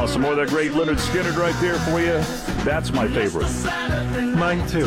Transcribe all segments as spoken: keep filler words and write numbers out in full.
Oh, some more of that great Lynyrd Skynyrd right there for you. That's my favorite. Mine too.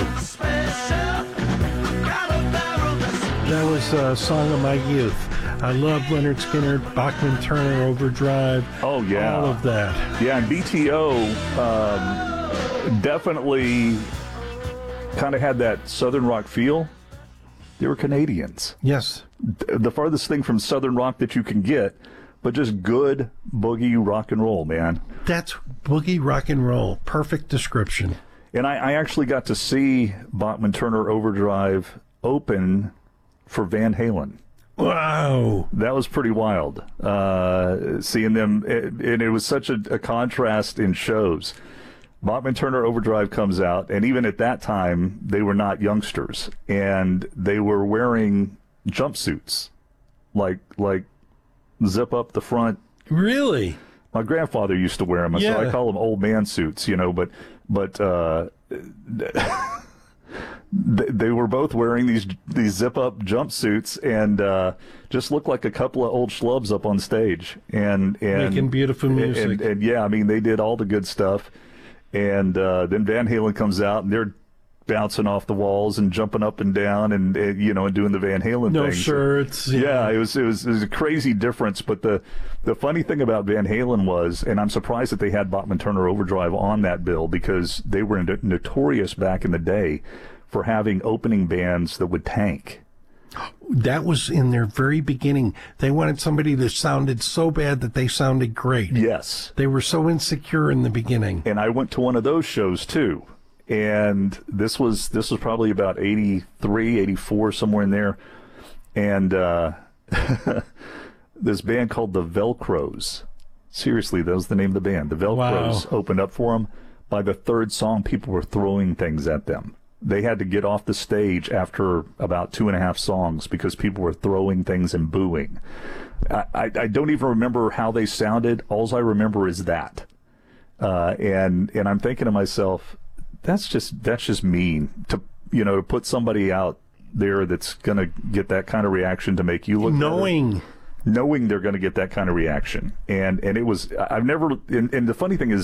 That was a song of my youth. I love Lynyrd Skynyrd, Bachman Turner Overdrive. Oh, yeah. All of that. Yeah, and B T O um, definitely kind of had that Southern rock feel. They were Canadians. Yes. The farthest thing from Southern rock that you can get, but just good boogie rock and roll, man. That's boogie rock and roll. Perfect description. And I, I actually got to see Bachman Turner Overdrive open for Van Halen. Wow. That was pretty wild, uh, seeing them. And it was such a, a contrast in shows. Bachman Turner Overdrive comes out, and even at that time, they were not youngsters. And they were wearing jumpsuits, like like zip up the front. Really? My grandfather used to wear them, Yeah. so I call them old man suits, you know, but but uh, they were both wearing these these zip up jumpsuits and uh, just looked like a couple of old schlubs up on stage and and Making beautiful music. And, and yeah, I mean they did all the good stuff, and uh, then Van Halen comes out and they're bouncing off the walls and jumping up and down and, and you know and doing the Van Halen No thing. shirts. So, yeah, it was, it was it was a crazy difference. But the the funny thing about Van Halen was, and I'm surprised that they had Bachman Turner Overdrive on that bill because they were notorious back in the day for having opening bands that would tank. That was in their very beginning. They wanted somebody that sounded so bad that they sounded great. Yes. They were so insecure in the beginning. And I went to one of those shows too. And this was this was probably about eighty-three, eighty-four, somewhere in there. And uh, this band called the Velcros. Seriously, that was the name of the band. The Velcros Wow. opened up for them. By the third song, people were throwing things at them. They had to get off the stage after about two and a half songs because people were throwing things and booing. I, I, I don't even remember how they sounded. All I remember is that. Uh, and and I'm thinking to myself, that's just that's just mean to you know to put somebody out there that's going to get that kind of reaction to make you look Knowing. better. Knowing they're going to get that kind of reaction. And and it was, I've never, and, and the funny thing is,